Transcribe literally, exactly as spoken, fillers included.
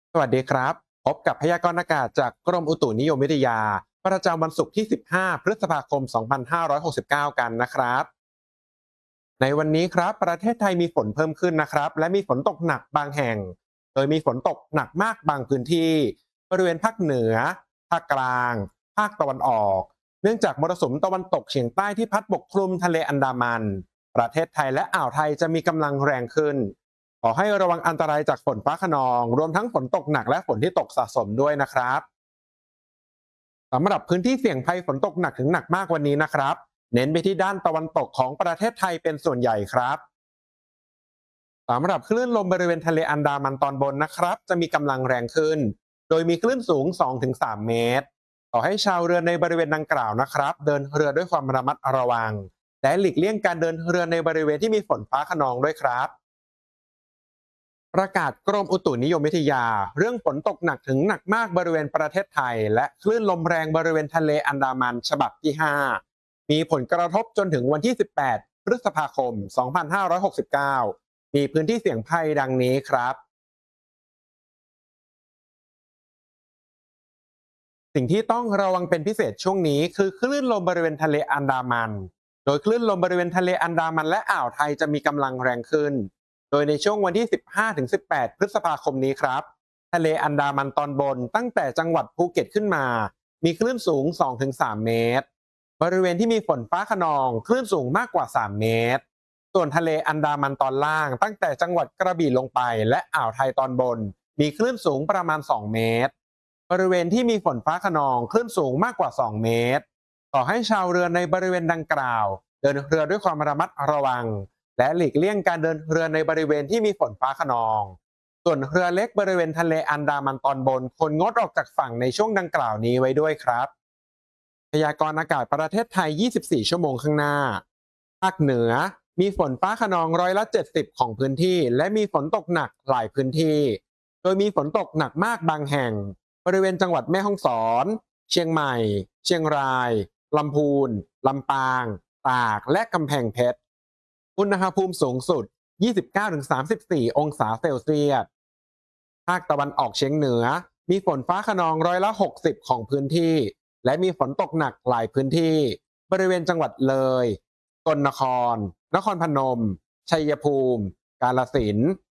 สวัสดีครับพบกับพยากรณ์อากาศจากกรมอุตุนิยมวิทยาประจำวันศุกร์ที่ สิบห้า พฤษภาคม สองพันห้าร้อยหกสิบเก้า กันนะครับในวันนี้ครับประเทศไทยมีฝนเพิ่มขึ้นนะครับและมีฝนตกหนักบางแห่งโดยมีฝนตกหนักมากบางพื้นที่บริเวณภาคเหนือภาคกลางภาคตะวันออกเนื่องจากมรสุมตะวันตกเฉียงใต้ที่พัดปกคลุมทะเลอันดามันประเทศไทยและอ่าวไทยจะมีกำลังแรงขึ้น ขอให้ระวังอันตรายจากฝนฟ้าคะนองรวมทั้งฝนตกหนักและฝนที่ตกสะสมด้วยนะครับสำหรับพื้นที่เสี่ยงภัยฝนตกหนักถึงหนักมากวันนี้นะครับเน้นไปที่ด้านตะวันตกของประเทศไทยเป็นส่วนใหญ่ครับสำหรับคลื่นลมบริเวณทะเลอันดามันตอนบนนะครับจะมีกำลังแรงขึ้นโดยมีคลื่นสูง สองถึงสาม เมตรขอให้ชาวเรือในบริเวณดังกล่าวนะครับเดินเรือด้วยความระมัดระวังและหลีกเลี่ยงการเดินเรือในบริเวณที่มีฝนฟ้าคะนองด้วยครับ ประกาศกรมอุตุนิยมวิทยาเรื่องฝนตกหนักถึงหนักมากบริเวณประเทศไทยและคลื่นลมแรงบริเวณทะเลอันดามันฉบับที่ห้ามีผลกระทบจนถึงวันที่สิบแปดพฤษภาคมสองพันห้าร้อยหกสิบเก้ามีพื้นที่เสี่ยงภัยดังนี้ครับสิ่งที่ต้องระวังเป็นพิเศษช่วงนี้คือคลื่นลมบริเวณทะเลอันดามันโดยคลื่นลมบริเวณทะเลอันดามันและอ่าวไทยจะมีกำลังแรงขึ้นโดยในช่วงวันที่สิบห้าถึงสิบแปดพฤษภาคมนี้ครับ ทะเลอันดามันตอนบนตั้งแต่จังหวัดภูเก็ตขึ้นมา มีคลื่นสูง สองถึงสาม เมตร บริเวณที่มีฝนฟ้าคะนองคลื่นสูงมากกว่า สาม เมตร ส่วนทะเลอันดามันตอนล่างตั้งแต่จังหวัดกระบี่ลงไปและอ่าวไทยตอนบนมีคลื่นสูงประมาณ สอง เมตร บริเวณที่มีฝนฟ้าคะนองคลื่นสูงมากกว่า สอง เมตร ขอให้ชาวเรือในบริเวณดังกล่าวเดินเรือด้วยความระมัดระวังและหลีกเลี่ยงการเดินเรือในบริเวณที่มีฝนฟ้าคะนอง ส่วนเรือเล็กบริเวณทะเลอันดามันตอนบนควรงดออกจากฝั่งในช่วงดังกล่าวนี้ไว้ด้วยครับพยากรณ์อากาศประเทศไทย ยี่สิบสี่ ชั่วโมงข้างหน้าภาคเหนือมีฝนฟ้าคะนองร้อยละ เจ็ดสิบ ของพื้นที่และมีฝนตกหนักหลายพื้นที่โดยมีฝนตกหนักมากบางแห่งบริเวณจังหวัดแม่ฮ่องสอนเชียงใหม่เชียงรายลำพูนลำปางตากและกำแพงเพชรอุณหภูมิสูงสุด ยี่สิบเก้าถึงสามสิบสี่ องศาเซลเซียส ภาคตะวันออกเฉียงเหนือมีฝนฟ้าคะนองร้อยละหกสิบของพื้นที่และมีฝนตกหนักหลายพื้นที่บริเวณจังหวัดเลยสกลนครนครพนมชัยภูมิกาฬสินธุ์